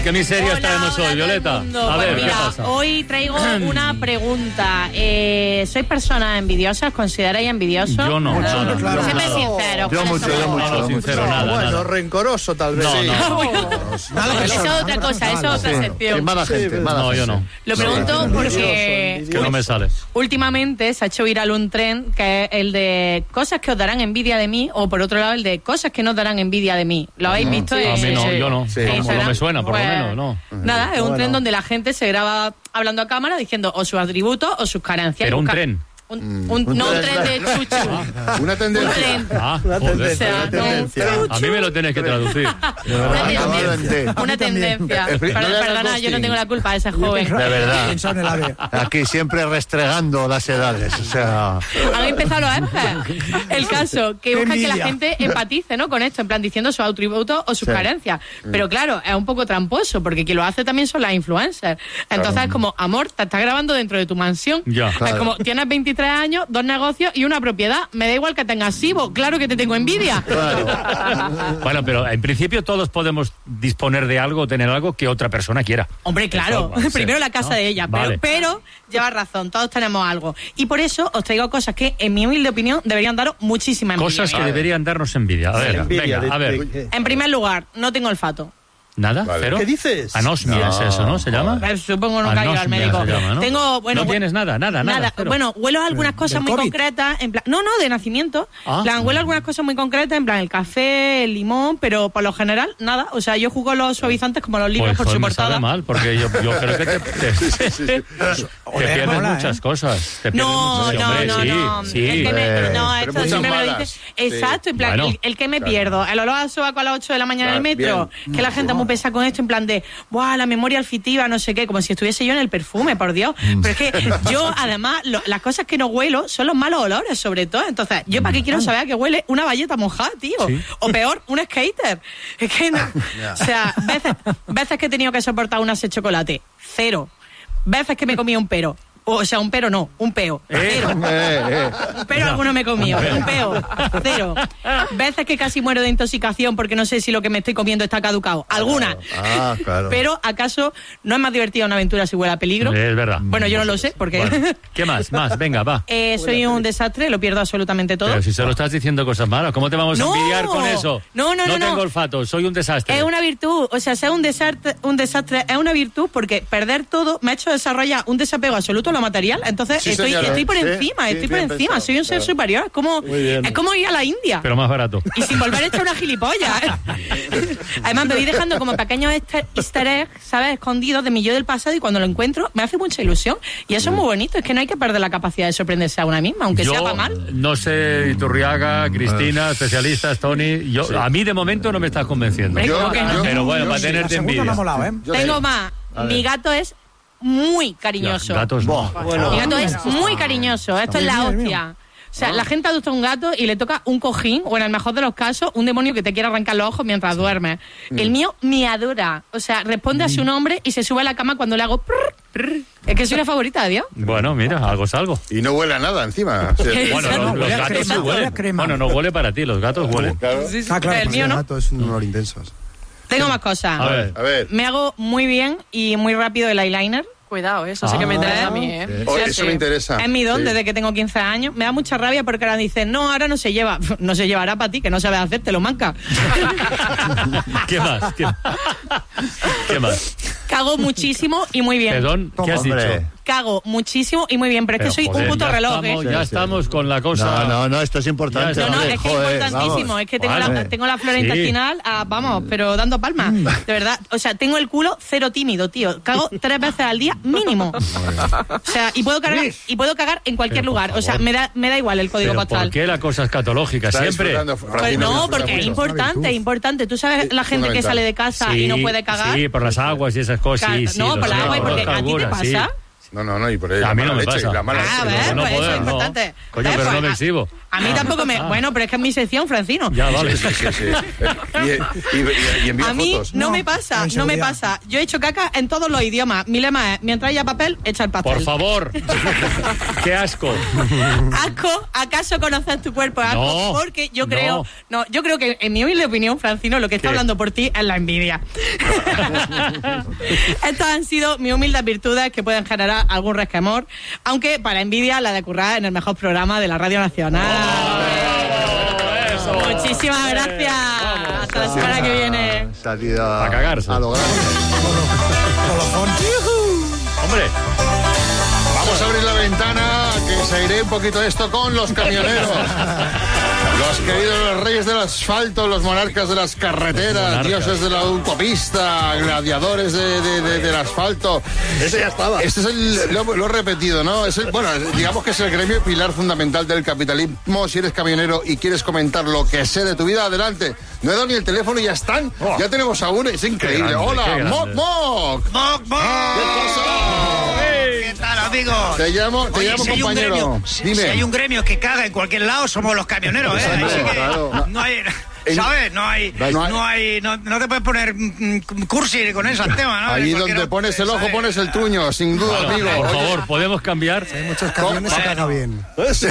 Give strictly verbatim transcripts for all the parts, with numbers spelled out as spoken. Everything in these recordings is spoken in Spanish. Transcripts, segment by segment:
qué miseria Hola, estaremos hola hoy, a todo el Violeta? mundo. A Pues ver, mira, ¿qué pasa? hoy traigo una pregunta. Eh, ¿Sois personas envidiosas? ¿Consideráis envidiosos? Yo no, Nada. nada, claro. Siempre Claro. sinceros. Yo ¿cuáles mucho, somos? yo mucho. No, no, sincero, nada, bueno, nada. rencoroso tal vez. No, sí. no. Mala Eso es persona, otra mala cosa, eso es persona. otra Sí, sección. mala gente, mala No, yo gente. no. Lo pregunto porque Que no me sale. últimamente se ha hecho viral un tren que es el de cosas que os darán envidia de mí, o por otro lado el de cosas que no os darán envidia de mí. ¿Lo habéis visto? A en- mí no, yo no. Sí. No, no Instagram? me suena, por Pues, lo menos, no. Nada, es un Bueno. tren donde la gente se graba hablando a cámara diciendo o sus atributos o sus carencias. Pero Y un busca- tren. Un, un- Un no un tren. tren de chuchu. Una Un tendencia. tren. Ah, Una joder. O sea, tendencia, no, tendencia. A mí me lo tienes que traducir. Una Totalmente. tendencia. Una A mí también. tendencia. Eh, Per- no le hagas Perdona, yo no ghosting. tengo la culpa de ese joven. De verdad. Piensa en el ave. Aquí siempre restregando las edades. O sea, Han empezado los F. El caso, que Qué busca que la envidia. gente empatice, ¿no? Con esto, en plan diciendo sus atributos o sus Sí. carencias. Pero claro, es un poco tramposo, porque quien lo hace también son las influencers. Entonces es como, amor, te estás grabando dentro de tu mansión. Ya. Es Claro. como, tienes veintitrés años, dos negocios y una propiedad. Me da igual que tengas Sibo, claro que te tengo envidia. Bueno, pero en principio todos podemos disponer de algo o tener algo que otra persona quiera. Hombre, claro, Eso, vale, primero sí, la casa ¿no? de ella, Vale. pero, pero lleva razón, todos tenemos algo. Y por eso os traigo cosas que, en mi humilde opinión, deberían daros muchísima envidia. Cosas que deberían darnos envidia. A ver, Envidia venga, de- a ver. de- En primer lugar, no tengo olfato. ¿Nada? Vale. ¿Cero? ¿Qué dices? Anosmia No, es eso, ¿no? ¿Se llama? Eh, Supongo nunca he ido al Anosmia médico. se llama, ¿no? Tengo, bueno, no hue- tienes nada, nada, nada. cero. Bueno, huelo a algunas cosas ¿Del muy COVID? concretas, en plan, no, no, de nacimiento. Ah. En plan, huelo a algunas cosas muy concretas, en plan el café, el limón, pero por lo general, nada. O sea, yo juego los suavizantes como los libros Pues, por joder, su me portada. sabe mal, porque yo, yo creo que te, te, te Oler pierdes mola, muchas ¿eh? cosas. Te pierdes No, muchas- no, hombre, no, sí, no. sí. El que me, Eh, no, pero esto muchas siempre me lo malas. dice. Sí. Exacto, en plan, Bueno. el, el que me Claro. pierdo. El olor a sobaco a las ocho de la mañana en el Claro, metro. bien. Que la gente muy pesa con esto, en plan de, ¡buah, la memoria olfativa, no sé qué! Como si estuviese yo en el perfume, por Dios. Pero es que yo, además, lo- las cosas que no huelo son los malos olores, sobre todo. Entonces, ¿yo para qué quiero saber a qué huele una valleta mojada, tío? Sí. O peor, un skater. Es que no. O sea, veces, veces que he tenido que soportar una de chocolate, cero. Veces que me comía un pero. O sea, un pero no, un peo. Cero. eh, eh. Un pero alguno me he comido. Un peo. Cero. Veces que casi muero de intoxicación porque no sé si lo que me estoy comiendo está caducado. Algunas. Ah, claro. Pero, ¿acaso no es más divertida una aventura si huele a peligro? Es verdad. Bueno, yo no lo sé, porque Bueno, ¿qué más? Más, venga, va. eh, soy un desastre, lo pierdo absolutamente todo. Pero si solo estás diciendo cosas malas, ¿cómo te vamos No. a envidiar con eso? No, no, no, No no. tengo olfato, soy un desastre. Es una virtud, o sea, ser un desastre, un desastre es una virtud porque perder todo me ha hecho desarrollar un desapego absoluto a lo material. Entonces Sí, estoy, señora. estoy por Sí, encima, sí, estoy por bien encima, pensado, soy un ser claro. superior. Es como, bien. es como ir a la India. Pero más barato. Y sin volver a echar una gilipollas. ¿eh? Además, me voy dejando como pequeños easter, easter eggs, ¿sabes? Escondidos de mi yo del pasado y cuando lo encuentro me hace mucha ilusión. Y eso es muy bonito, es que no hay que perder la capacidad de sorprenderse a una misma, aunque sea Yo para mal. no sé, Iturriaga, Cristina, especialistas, Tony. Yo, A mí de momento no me estás convenciendo. Hombre, Yo- ¿cómo que no? Pero bueno, yo para sí. tenerte La segunda me envidia. ha molado, ¿eh? Yo Tengo sí. más. A ver. Mi gato es muy cariñoso. Ya, gatos no. Bueno. Mi gato es muy cariñoso. Esto es la Bien, bien, hostia. O sea, la gente adopta un gato y le toca un cojín, o en el mejor de los casos, un demonio que te quiere arrancar los ojos mientras duermes. El mío me adora. O sea, responde a su nombre y se sube a la cama cuando le hago prr, prr. Es que soy la favorita, Dios. Bueno, mira, algo es algo. Y no huele a nada encima. O sea, Bueno, Exacto. los, los Huele a gatos crema, sí huele a huelen. crema. Bueno, no huele para ti, los gatos huelen. claro. Sí, sí, Ah, claro, el porque mío no. gato es un olor intenso. Tengo más cosas. A ver. A ver. Me hago muy bien y muy rápido el eyeliner. Cuidado, eso sí que me Ah. interesa a mí, ¿eh? Oh, Sí, eso sí. me interesa. Es mi don Sí. desde que tengo quince años. Me da mucha rabia porque ahora dicen, no, ahora no se lleva. No se llevará para ti, que no sabes hacer, te lo manca. ¿Qué más? ¿Qué, ¿Qué más? Cago muchísimo y muy bien. Perdón, ¿qué has Hombre. dicho? Cago muchísimo y muy bien, pero es Pero, que soy joder, un puto ya reloj, estamos, ¿eh? Ya Sí, estamos con la cosa. No, no, no, esto es importante. Ya, No, no, hombre, es que joder, es importantísimo. vamos. Es que tengo, Vale. la, tengo la flora Sí. intestinal, ah, vamos, pero dando palmas. De verdad. O sea, tengo el culo cero tímido, tío. Cago tres veces al día mínimo. O sea, y puedo cagar, y puedo cagar en cualquier Pero, por lugar. O sea, favor. me da, me da igual el código ¿Pero postal. por qué la cosa escatológica? Está Siempre. disfrutando, Pues Francino, no, disfruta porque es mucho. importante, es importante. Tú sabes la gente que fundamental. sale de casa Sí, y no puede cagar. Sí, por las aguas y esas cosas. Ca- Sí, sí, no, lo por la sé, agua y por porque las a ti te carburas, sí. pasa. No, no, no, y por ahí A la mí mala no me leche pasa. y la mala Ah, leche. a ver, no pues eso poder, es no. importante. Coño, Eh, pero pues, no me a- exhibo. A mí tampoco me... Bueno, pero es que es mi sección, Francino. Ya, vale. Sí, sí, sí. Y, y, y, y envía A mí fotos. no, No, me pasa, no hay no me seguridad. pasa. Yo he hecho caca en todos los idiomas. Mi lema es, mientras haya papel, echa el pastel. Por favor. Qué asco. Asco, ¿acaso conoces tu cuerpo? Asco, No, porque yo no. creo, no, yo creo que en mi humilde opinión, Francino, lo que está ¿Qué? hablando por ti es la envidia. Estas han sido mis humildes virtudes que pueden generar algún resquemor, aunque para envidia la de currar en el mejor programa de la Radio Nacional. Eso. Muchísimas gracias. Hasta la semana que viene. Salida A cagarse. a lo grande. Colofón. Hombre. Vamos a abrir la ventana, que se iré un poquito esto con los camioneros. Los queridos reyes del asfalto, los monarcas de las carreteras, Monarcas. dioses de la autopista, gladiadores de, de- de- del asfalto. Ese ya estaba. Este es el, lo, lo he repetido, ¿no? Es el- bueno, digamos que es el gremio pilar fundamental del capitalismo. Si eres camionero y quieres comentar lo que sé de tu vida, adelante. No he dado ni el teléfono y ya están. Oh. Ya tenemos a uno, es increíble. grande, qué Hola, grande. Moc Moc. ¡Moc, moc! ¿Qué pasa? ¿Qué tal, amigo? Te llamo, te Oye, llamo si hay un compañero. gremio, si, Dime. si hay un gremio que caga en cualquier lado, somos los camioneros, ¿eh? Hombre, Así que claro. no hay... En- ¿Sabes? No hay, No hay- no hay, no, no te puedes poner mm, cursi con ese tema, ¿no? Ahí En cualquier- donde pones el ojo, ¿sabes? pones el tuño, sin duda, amigo. Por Oye, favor, ¿podemos cambiar? Hay muchos camiones se caga bien.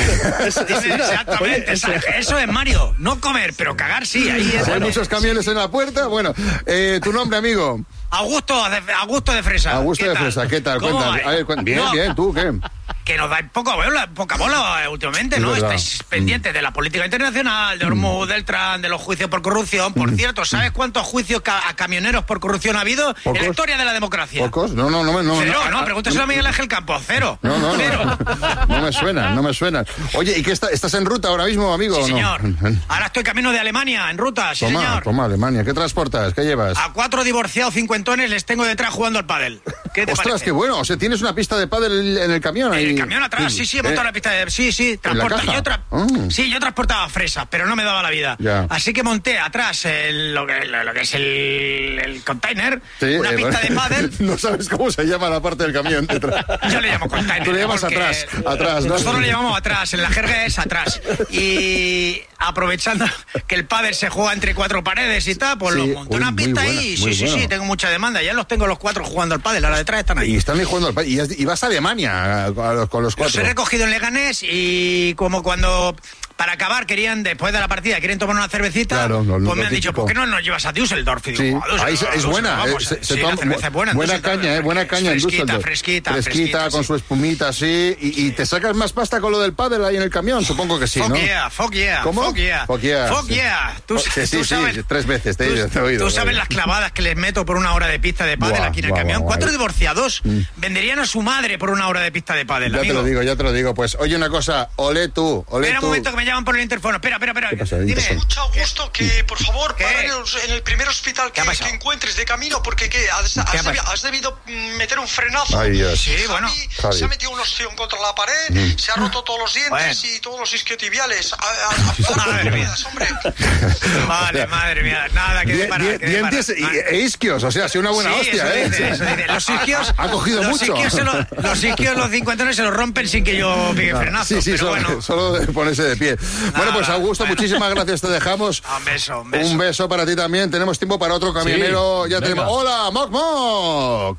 Dime, exactamente, esa- eso es Mario. No comer, pero cagar sí. Ahí es hay muchos camiones en la puerta. Bueno, eh, tu nombre, amigo. Augusto de, Augusto de Fresa. Augusto ¿Qué de tal? Fresa, ¿qué tal? ¿Cómo Cuéntame. vais? A ver, cuen- bien, No, bien, ¿tú qué? Que nos dais poca bola, poca bola eh, últimamente, Es ¿no? verdad. Estáis pendientes de la política internacional, de Hormuz, del Trump, de los juicios por corrupción. Por cierto, ¿sabes cuántos juicios ca- a camioneros por corrupción ha habido en ¿Pocos? la historia de la democracia? ¿Pocos? No, no, no. me- no Cero, no, no, pregúntaselo a Miguel Ángel Campos, cero. No, no, Cero. no. No me suena, no me suena. Oye, ¿y qué está, estás en ruta ahora mismo, amigo? Sí, o no? señor. Ahora estoy camino de Alemania, en ruta, sí, Toma, señor. toma, Alemania. ¿Qué transportas? ¿Qué llevas? A cuatro divorciados cincuentones les tengo detrás jugando al pádel. ¿Qué te Ostras, parece? qué bueno. O sea, tienes una pista de pádel en el camión. En ahí. el camión atrás, sí, sí, he montado Eh, la pista de... Sí, sí, transporta. caja? Yo tra- Mm. Sí, yo transportaba fresas, pero no me daba la vida. Ya. Así que monté atrás el- lo, que, lo, lo que es el, el container, sí, una eh, pista de pádel. No sabes cómo se llama la parte del camión. detrás. Yo le llamo container. Tú le llamas porque atrás, atrás, ¿no? Nosotros le llamamos atrás, en la jerga es atrás. Y aprovechando que el pádel se juega entre cuatro paredes y tal, pues Sí, lo monté uy, una muy pista buena, ahí. muy Sí, sí, bueno. sí, tengo mucha demanda. Ya los tengo los cuatro jugando al pádel, ahora detrás están ahí. Y están ahí jugando al pádel. Y, has- y vas a Alemania a- a los- con los Los cuatro. he recogido en Leganés y como cuando para acabar querían, después de la partida, quieren tomar una cervecita, Claro, lo- lo pues me han dicho, típico. ¿por qué no nos llevas a Düsseldorf? Y digo, Sí, "A Düsseldorf, ahí se- a es Düsseldorf, buena, vamos". eh, se- se Sí, toma- la cerveza es buena. en buena Düsseldorf, caña, eh, buena caña en fresquita, Düsseldorf. fresquita, Fresquita, fresquita, con sí. su espumita así. Y, y te sacas más pasta con lo del pádel ahí en el camión, supongo que sí, Fuck ¿no? yeah, fuck yeah, ¿Cómo? fuck yeah, Fuck yeah, fuck sí. yeah. Tú, Sí, sí, tú sí, sabes, tres veces te he tú, oído, te he oído, tú sabes vale. las clavadas que les meto por una hora de pista de pádel Buah, aquí en el buah, camión. buah, Cuatro buah. divorciados venderían a su madre por una hora de pista de pádel, Ya te amigo. lo digo, ya te lo digo. Pues oye una cosa, olé tú, olé Espera un tú. momento que me llaman por el interfono. Espera, espera, espera. ¿Qué pasa? Dime. Interfono. Mucho gusto que, por favor, ¿Qué? para en el, en el primer hospital ¿Qué ha que, pasado? que encuentres de camino, porque ¿qué? Has, has ¿Qué ha debi- pasado? has debido mm, meter un frenazo. Ay, Dios. Sí, Javi bueno. Javi. se ha metido un ostión contra la pared, se ha roto todos los dientes Bueno. y todos los isquiotibiales. A- a- a- Madre mía. hombre. Vale, madre mía. Nada, que Di- disparar, di- que disparar. dientes y- Ah. e isquios, o sea, ha sido una buena Sí, hostia, eso ¿eh? dice, eso dice. Los isquios, Ha cogido los mucho. Isquios se lo- los isquios, los cincuentones se los rompen sin que yo pegue frenazo. Sí, sí, pero solo, bueno. solo de ponerse de pie. Bueno, pues Nada, Augusto, bueno. muchísimas gracias, te dejamos. Un beso, un beso. Un beso para ti también. Tenemos tiempo para otro camionero. Sí, ya venga. tenemos. ¡Hola, Moc Moc!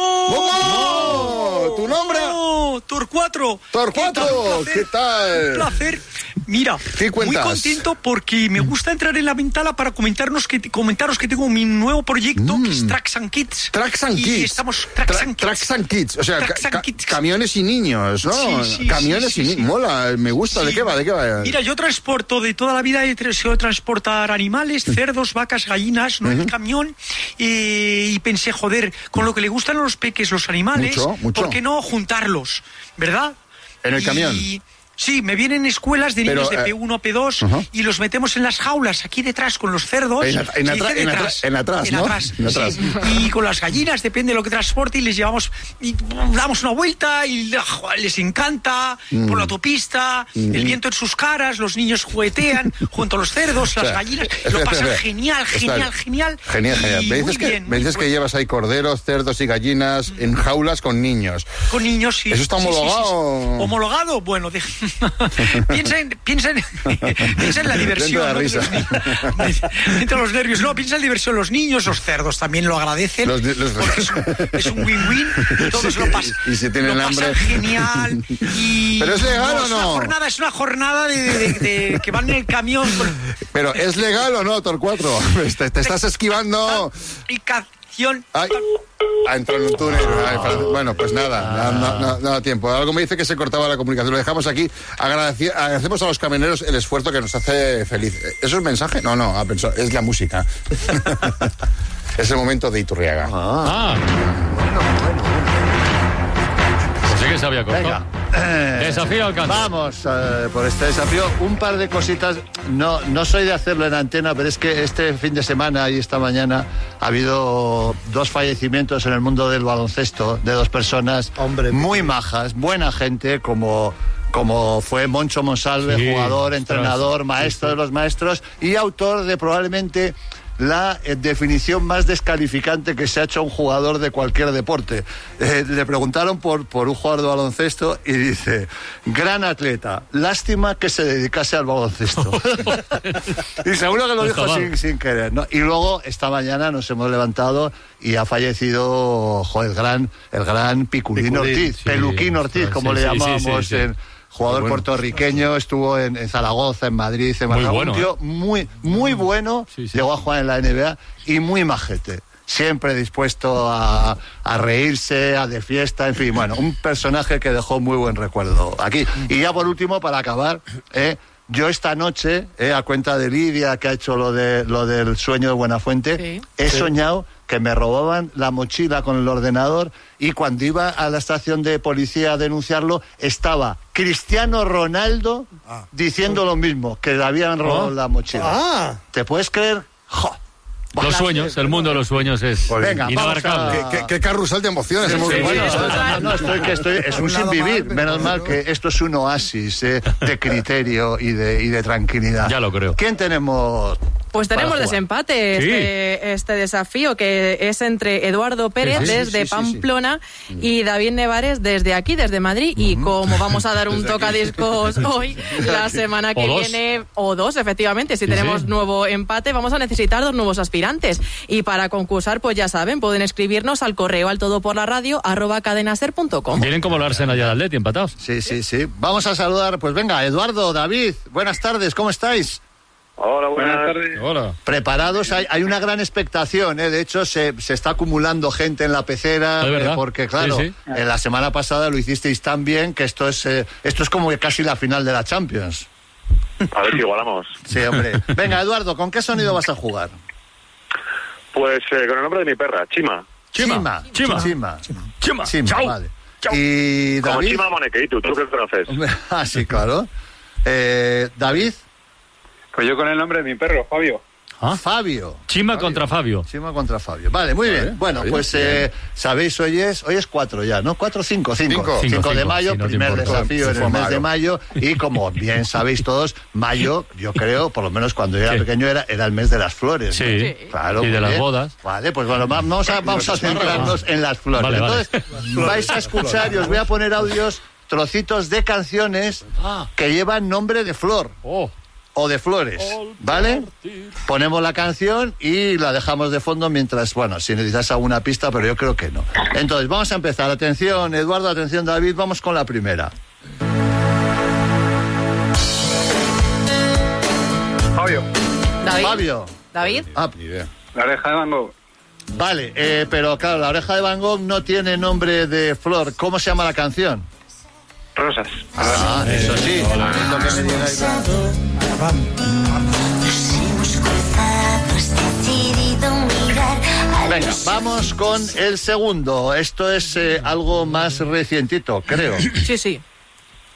¡Moc! ¿Tu nombre? Oh, Torcuatro. Torcuatro, ¿Qué tal? Un placer. ¿qué tal? Un placer. Mira, ¿Qué cuentas? muy contento porque me gusta entrar en la ventana para comentarnos que, comentaros que tengo mi nuevo proyecto, que es Tracks and Kids. Tracks and y Kids. estamos Tracks Tra- and Kids. Tracks and Kids. O sea, Tracks ca- and ca- Kids. camiones y niños, ¿no? Sí, sí, camiones sí, y sí, niños. sí. Mola, me gusta. ¿De Sí. qué va? ¿De qué va? Mira, yo transporto, de toda la vida he sido transportar animales, cerdos, vacas, gallinas, no en el camión, y, y pensé, joder, con lo que le gustan a los peques los animales, Mucho, mucho. ¿por qué no juntarlos? ¿Verdad? ¿En el Y- camión? Sí, me vienen escuelas de niños Pero, de eh, P uno, P dos ajá. y los metemos en las jaulas aquí detrás con los cerdos. En at- en Sí, atra- dice en detrás. atra- en atrás, En ¿no? atrás, En atrás. sí. Y con las gallinas, depende de lo que transporte, y les llevamos, y damos una vuelta y ah, les encanta Mm. por la autopista, el viento en sus caras, los niños juguetean junto a los cerdos, las O sea, gallinas, espera, lo espera, pasan espera. genial, Está- genial, genial. Genial, Y genial. Me dices, muy que, bien, me dices muy que bien. llevas ahí corderos, cerdos y gallinas en jaulas con niños. Con niños, sí. ¿Eso está Sí, sí, sí, sí. homologado? Homologado, bueno, de- piensa en, piensa en, piensa en la diversión. Dentro de la ¿no? risa. Los, dentro de los nervios. No, piensa en la diversión. Los niños, los cerdos también lo agradecen. Los, los, porque es un, es un win-win. Todos Sí, lo, pas, y si tienen lo hambre. pasan genial. Y ¿Pero es legal o es no? Una jornada, es una jornada de, de, de, de que van en el camión. Con, Pero ¿es legal o no, Torcuato? Te, te estás esquivando. aplicación. Ay, ha entrado en un túnel. Ay, Fran- bueno, pues nada, no, no, no, no da tiempo. Algo me dice que se cortaba la comunicación. Lo dejamos aquí. Agradeci- agradecemos a los camioneros el esfuerzo que nos hace feliz. ¿Eso es un mensaje? No, no, ha pensado, es la música. Es el momento de Iturriaga. Ah. Pues sí que se había cortado. Venga. Desafío al canto. Vamos eh, por este desafío. Un par de cositas. No, no soy de hacerlo en antena, pero es que este fin de semana y esta mañana ha habido dos fallecimientos en el mundo del baloncesto de dos personas Hombre, muy majas, buena gente, como, como fue Moncho Monsalve, Sí, jugador, ostras, entrenador, maestro de los maestros y autor de probablemente la eh, definición más descalificante que se ha hecho a un jugador de cualquier deporte. Eh, le preguntaron por, por un jugador de baloncesto y dice, gran atleta, lástima que se dedicase al baloncesto. Y seguro que lo No dijo está mal. sin, sin querer, ¿no? Y luego, esta mañana nos hemos levantado y ha fallecido, joder, el gran, el gran Piculín Piculín, Ortiz, sí, Peluquín Ortiz, sí, como sí, le sí, llamábamos sí, sí, sí. en... Jugador Bueno. puertorriqueño, estuvo en, en Zaragoza, en Madrid, en Muy Málaga. bueno, Un tío muy, muy bueno, Sí, sí. llegó a jugar en la N B A y muy majete. Siempre dispuesto a, a reírse, a de fiesta, en fin, bueno, un personaje que dejó muy buen recuerdo aquí. Y ya por último, para acabar, eh, yo esta noche, eh, a cuenta de Lidia, que ha hecho lo, de, lo del sueño de Buenafuente, Sí. he soñado que me robaban la mochila con el ordenador y cuando iba a la estación de policía a denunciarlo, estaba Cristiano Ronaldo diciendo lo mismo, que le habían robado Ah. la mochila. Ah, ¿Te puedes creer? ¡Jo! Los sueños, el mundo de los sueños es Venga, inabarcable. vamos ¿Qué, qué, qué carrusel de emociones hemos sí, vivido. sí, No, sí. no, no, estoy, que estoy, es un Un lado sinvivir. mal, Menos pero mal otro. que esto es un oasis eh, de criterio y de, y de tranquilidad. Ya lo creo. ¿Quién tenemos? Pues tenemos para jugar? desempate Sí. este, este desafío que es entre Eduardo Pérez Sí, sí, desde sí, sí, sí. Pamplona y David Nevares desde aquí, desde Madrid. Y como vamos a dar un tocadiscos hoy, la semana que O dos. viene, o dos, efectivamente, si Sí, tenemos sí. nuevo empate, vamos a necesitar dos nuevos aspirantes. Y para concursar, pues ya saben, pueden escribirnos al correo al todo por la radio arroba cadenaser punto com. Vienen como el Arsenal y el Atleti empatados. Sí, sí, sí. Vamos a saludar, pues venga, Eduardo, David, buenas tardes, ¿cómo estáis? Hola, buenas tardes. Hola. Preparados, hay, hay una gran expectación, ¿eh? De hecho se, se está acumulando gente en la pecera, Es verdad. eh, porque claro, Sí, sí. en la semana pasada lo hicisteis tan bien que esto es, eh, esto es como que casi la final de la Champions. A ver si igualamos. Sí, hombre. Venga, Eduardo, ¿con qué sonido vas a jugar? Pues eh, con el nombre de mi perra, Chima. Chima. Chima. Chima. Chima. Chima, Chau. vale. Chau. Y Como David. Chima Monekeitu, tú que conoces. Ah, sí, claro. Eh, David. Pues yo con el nombre de mi perro, Fabio. ¿Ah? Fabio. Chima contra Fabio. Chima contra Fabio. Vale, muy bien. Bueno, Fabio, pues eh, sabéis, hoy es, hoy es cuatro ya, ¿no? Cuatro, cinco, cinco. Cinco. Cinco, Cinco, de cinco, mayo, si no te primer importa. desafío Se en fue el mes malo. de mayo. Y como bien sabéis todos, mayo, yo creo, por lo menos cuando yo era Sí. pequeño, era, era el mes de las flores. ¿no? Sí. Claro. Y de muy las bien. bodas. Vale, pues bueno, vamos a, vamos a centrarnos en las flores. Vale, vale. Entonces, vais a escuchar y os voy a poner audios, trocitos de canciones que llevan nombre de flor. Oh. O de flores, ¿vale? Ponemos la canción y la dejamos de fondo mientras, bueno, si necesitas alguna pista, pero yo creo que no. Entonces, vamos a empezar. Atención, Eduardo, atención, David, vamos con la primera. Fabio, David. Fabio. David. Ah, Ni idea. la oreja de Van Gogh. vale, eh, pero claro, la oreja de Van Gogh no tiene nombre de flor. ¿Cómo se llama la canción? Rosas. Ah, eso sí. Lo que me digáis. Venga, vamos con el segundo. Esto es eh, algo más recientito, creo. Sí, sí.